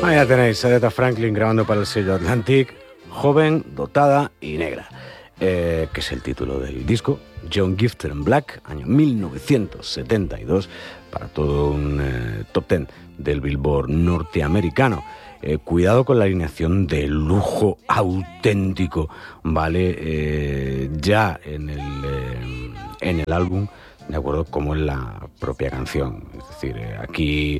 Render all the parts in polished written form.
Ahí ya tenéis, Aretha Franklin grabando para el sello Atlantic, joven, dotada y negra, que es el título del disco, Young, Gifted and Black, año 1972, para todo un top 10 del Billboard norteamericano. Cuidado con la alineación de lujo auténtico, ¿vale? Ya en el álbum, de acuerdo, como en la propia canción. Es decir, aquí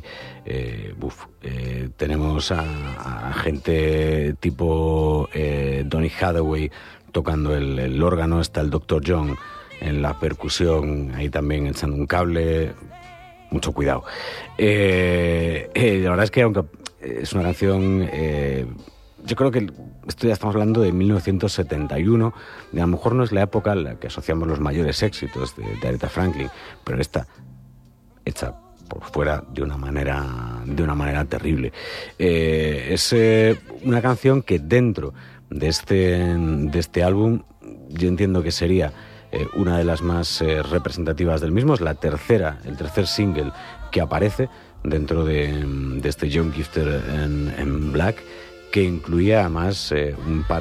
tenemos a gente tipo Donny Hathaway tocando el órgano, está el Dr. John en la percusión, ahí también echando un cable. Mucho cuidado. La verdad es que aunque es una canción, yo creo que esto ya estamos hablando de 1971, a lo mejor no es la época en la que asociamos los mayores éxitos de Aretha Franklin, pero esta hecha por fuera de una manera terrible. Es una canción que dentro de este álbum yo entiendo que sería una de las más representativas del mismo. Es el tercer single que aparece dentro de este Young, Gifted and Black, que incluía además un par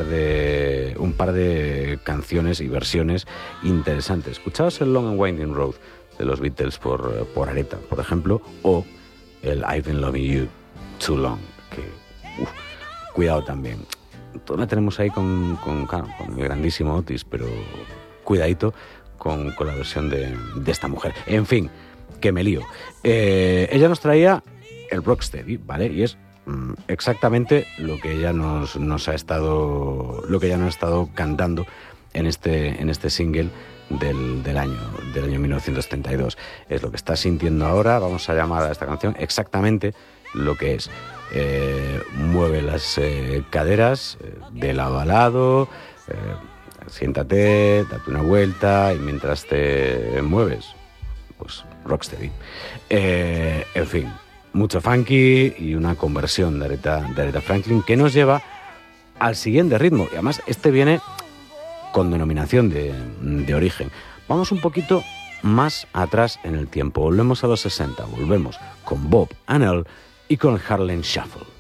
de canciones y versiones interesantes. Escuchaos el Long and Winding Road de los Beatles por Aretha, por ejemplo, o el I've Been Loving You Too Long, que cuidado también. Todavía tenemos ahí con el grandísimo Otis, pero cuidadito con la versión de esta mujer. En fin, que me lío. Ella nos traía el Rocksteady, ¿vale? Y es exactamente lo que ella nos ha estado cantando en este single del año 1932. Es lo que está sintiendo ahora. Vamos a llamar a esta canción exactamente lo que es. Mueve las caderas de lado a lado, siéntate, date una vuelta y mientras te mueves, pues rocksteady. En fin, mucho funky y una conversión de Aretha Franklin que nos lleva al siguiente ritmo. Y además este viene con denominación de origen. Vamos un poquito más atrás en el tiempo. Volvemos a los 60, volvemos con Bob and Earl y con el Harlem Shuffle.